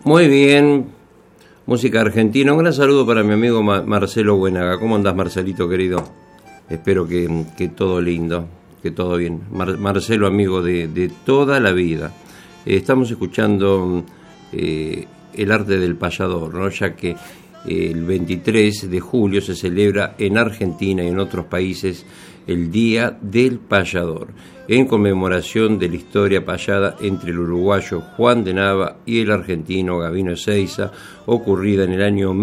Muy bien, música argentina. Un gran saludo para mi amigo Marcelo Buenaga. ¿Cómo andás, Marcelito, querido? Espero que todo lindo, que todo bien. Marcelo, amigo de toda la vida. Estamos escuchando el arte del payador, ¿no? Ya que el 23 de julio se celebra en Argentina y en otros países el Día del Payador, en conmemoración de la historia payada entre el uruguayo Juan de Nava y el argentino Gabino Ezeiza, ocurrida en el año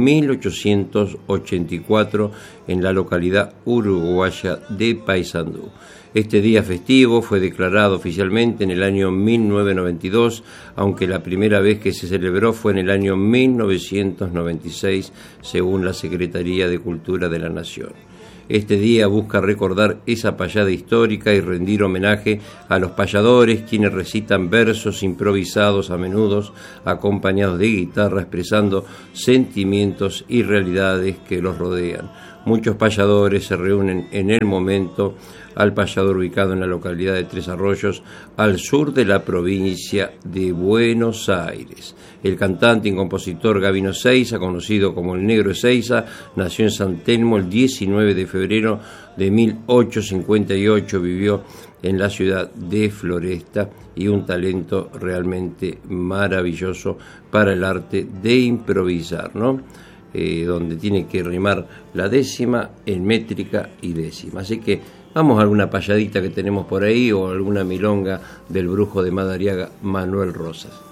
1884 en la localidad uruguaya de Paysandú. Este día festivo fue declarado oficialmente en el año 1992, aunque la primera vez que se celebró fue en el año 1996, según la Secretaría de Cultura de la Nación. Este día busca recordar esa payada histórica y rendir homenaje a los payadores, quienes recitan versos improvisados a menudo acompañados de guitarra, expresando sentimientos y realidades que los rodean. Muchos payadores se reúnen en el momento al payador ubicado en la localidad de Tres Arroyos, al sur de la provincia de Buenos Aires. El cantante y compositor Gabino Ezeiza, conocido como el Negro Ezeiza, nació en San Telmo el 19 de febrero de 1858, vivió en la ciudad de Floresta y un talento realmente maravilloso para el arte de improvisar, ¿no? Donde tiene que rimar la décima en métrica y décima. Así que vamos a alguna payadita que tenemos por ahí o alguna milonga del brujo de Madariaga, Manuel Rosas.